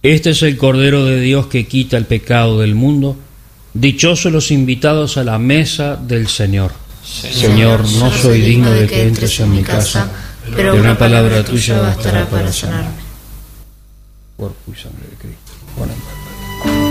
Este es el Cordero de Dios que quita el pecado del mundo. Dichosos los invitados a la mesa del Señor. Señor, no soy digno de que entres en mi casa, pero una palabra tuya bastará para sanarme. Cuerpo y sangre de Cristo. Bueno.